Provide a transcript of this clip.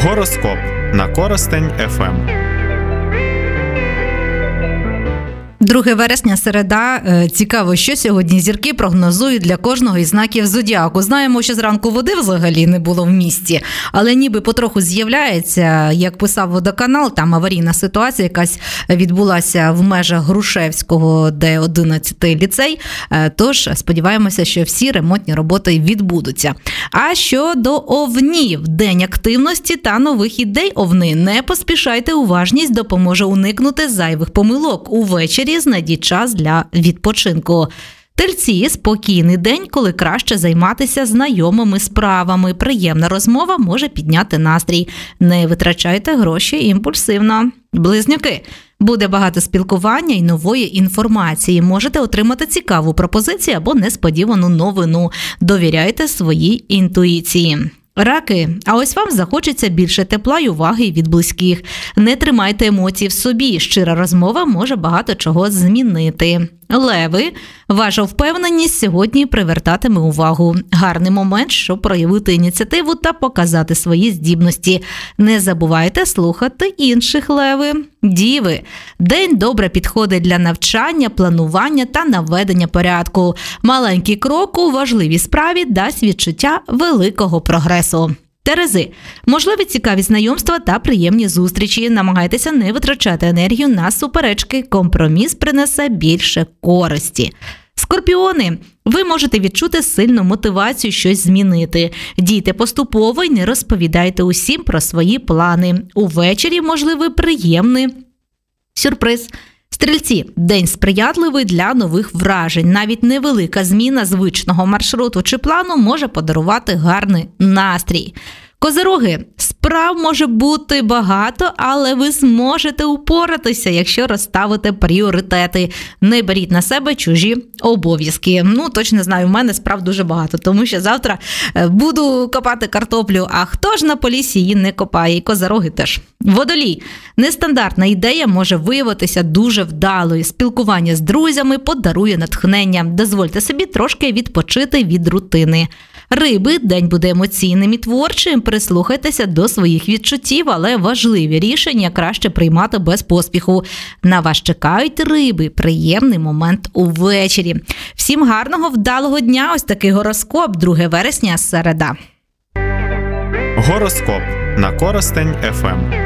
Гороскоп на Коростень ФМ. 2 вересня, середа. Цікаво, що сьогодні зірки прогнозують для кожного із знаків зодіаку. Знаємо, що зранку води взагалі не було в місті, але ніби потроху з'являється. Як писав водоканал, там аварійна ситуація якась відбулася в межах Грушевського, де 11-й ліцей. Тож сподіваємося, що всі ремонтні роботи відбудуться. А щодо овнів, день активності та нових ідей овни. Не поспішайте, уважність допоможе уникнути зайвих помилок. Увечері знайдіть час для відпочинку. Тельці – спокійний день, коли краще займатися знайомими справами. Приємна розмова може підняти настрій. Не витрачайте гроші імпульсивно. Близнюки – буде багато спілкування і нової інформації. Можете отримати цікаву пропозицію або несподівану новину. Довіряйте своїй інтуїції. Раки, а ось вам захочеться більше тепла й уваги від близьких. Не тримайте емоцій в собі, щира розмова може багато чого змінити. Леви, ваша впевненість сьогодні привертатиме увагу. Гарний момент, щоб проявити ініціативу та показати свої здібності. Не забувайте слухати інших, леви. Діви, день добре підходить для навчання, планування та наведення порядку. Маленький крок у важливій справі дасть відчуття великого прогресу. Терези, можливі цікаві знайомства та приємні зустрічі. Намагайтеся не витрачати енергію на суперечки. Компроміс принесе більше користі. Скорпіони, ви можете відчути сильну мотивацію щось змінити. Дійте поступово і не розповідайте усім про свої плани. Увечері можливий приємний сюрприз. Стрільці, день сприятливий для нових вражень. Навіть невелика зміна звичного маршруту чи плану може подарувати гарний настрій. Козироги, справ може бути багато, але ви зможете упоратися, якщо розставите пріоритети. Не беріть на себе чужі обов'язки. Точно знаю, в мене справ дуже багато, тому що завтра буду копати картоплю, а хто ж на полісі її не копає, і козироги теж. Водолій, нестандартна ідея може виявитися дуже вдалою. Спілкування з друзями подарує натхнення. Дозвольте собі трошки відпочити від рутини. Риби, день буде емоційним і творчим, прислухайтеся до своїх відчуттів, але важливі рішення краще приймати без поспіху. На вас чекають риби, приємний момент увечері. Всім гарного, вдалого дня, ось такий гороскоп, 2 вересня, середа. Гороскоп на Коростень ФМ.